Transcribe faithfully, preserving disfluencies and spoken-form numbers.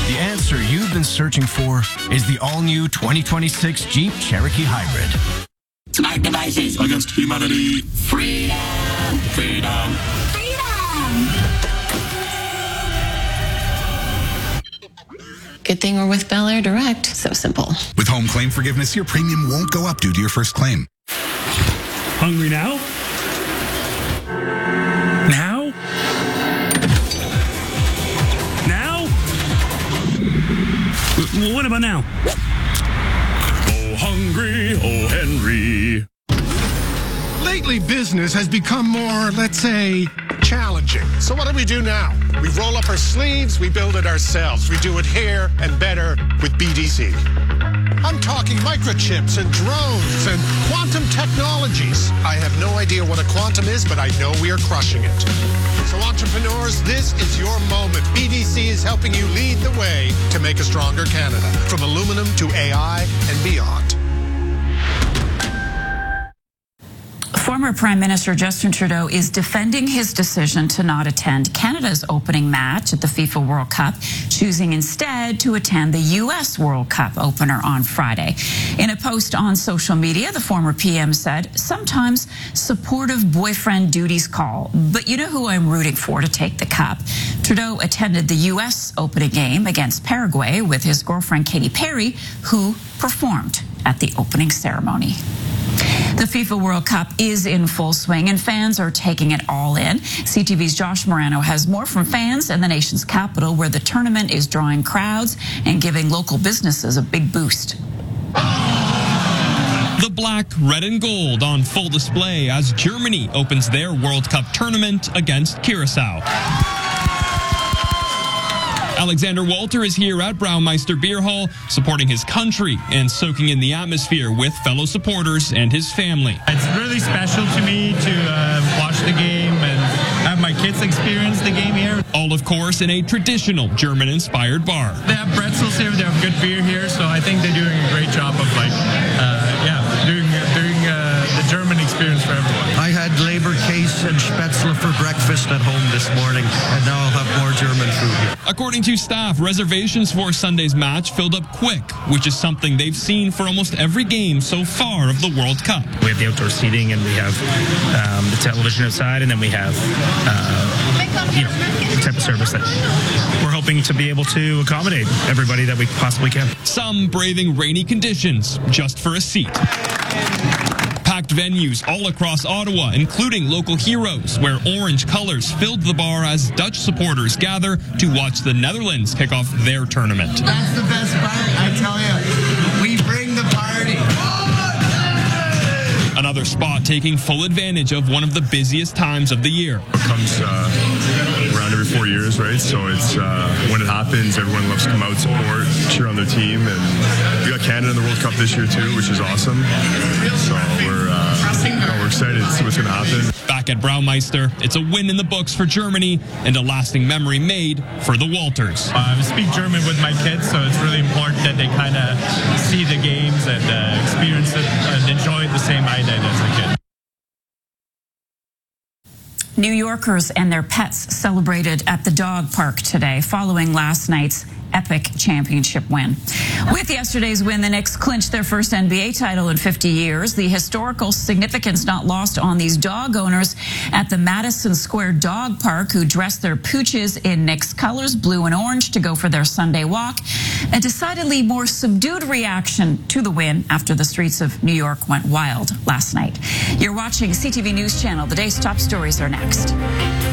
The answer you've been searching for is the all-new twenty twenty-six Jeep Cherokee Hybrid. Smart devices against humanity. Freedom. Freedom. Freedom. Good thing we're with Bel Air Direct. So simple. With home claim forgiveness, your premium won't go up due to your first claim. Hungry now? Now? Now? W- what about now? Oh, hungry, oh, Henry. Lately, business has become more, let's say, challenging. So what do we do now? We roll up our sleeves, we build it ourselves. We do it here and better with B D C. I'm talking microchips and drones and quantum technologies. I have no idea what a quantum is, but I know we are crushing it. So entrepreneurs, this is your moment. B D C is helping you lead the way to make a stronger Canada, from aluminum to A I and beyond. Former Prime Minister Justin Trudeau is defending his decision to not attend Canada's opening match at the FIFA World Cup, choosing instead to attend the U S World Cup opener on Friday. In a post on social media, the former P M said, "Sometimes supportive boyfriend duties call, but you know who I'm rooting for to take the cup." Trudeau attended the U S opening game against Paraguay with his girlfriend Katy Perry, who performed at the opening ceremony. The FIFA World Cup is in full swing and fans are taking it all in. C T V's Josh Morano has more from fans in the nation's capital, where the tournament is drawing crowds and giving local businesses a big boost. The black, red and gold on full display as Germany opens their World Cup tournament against Curacao. Alexander Walter is here at Braumeister Beer Hall, supporting his country and soaking in the atmosphere with fellow supporters and his family. It's really special to me to uh, watch the game and have my kids experience the game here. All, of course, in a traditional German-inspired bar. They have pretzels here, they have good beer here, so I think they're doing a great job of, like, uh, yeah, doing, doing uh, the German experience for everyone. I had Leberkäse and Spätzle for breakfast at home this morning, and now I'll have more German food here. According to staff, reservations for Sunday's match filled up quick, which is something they've seen for almost every game so far of the World Cup. We have the outdoor seating, and we have um, the television outside, and then we have uh, you know, the type of service that we're hoping to be able to accommodate everybody that we possibly can. Some braving rainy conditions just for a seat. Packed venues all across Ottawa, including local heroes, where orange colors filled the bar as Dutch supporters gather to watch the Netherlands kick off their tournament. That's the best part, I tell you. We bring the party. Another spot taking full advantage of one of the busiest times of the year. It comes uh, around every four years, right? So it's uh, when it happens, everyone loves to come out, support, cheer on their team, and we got Canada in the World Cup this year too, which is awesome. So we're uh, you know, we're excited to see what's going to happen. Back at Braumeister, it's a win in the books for Germany and a lasting memory made for the Walters. Uh, I speak German with my kids, so it's really important that they kind of see the games and uh, experience it and enjoy it the same I did as a kid. New Yorkers and their pets celebrated at the dog park today following last night's epic championship win. With yesterday's win, the Knicks clinched their first N B A title in fifty years. The historical significance not lost on these dog owners at the Madison Square Dog Park, who dressed their pooches in Knicks colors, blue and orange, to go for their Sunday walk. A decidedly more subdued reaction to the win after the streets of New York went wild last night. You're watching C T V News Channel. The day's top stories are next.